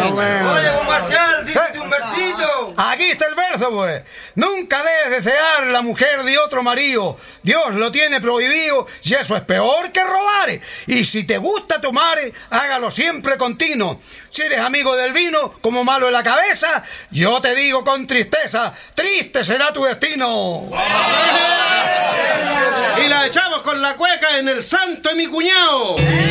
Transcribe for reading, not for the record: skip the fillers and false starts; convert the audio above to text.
bueno. Oye, don Marcial, dígate un versito. Aquí está el verso, pues. Nunca debes desear la mujer de otro marido. Dios lo tiene prohibido y eso es peor que robar. Y si te gusta tomar, hágalo siempre continuo. Si eres amigo del vino, como malo en la cabeza, yo te digo con tristeza, triste será tu destino. Y la echamos con la cueca en el santo de mi cuñado.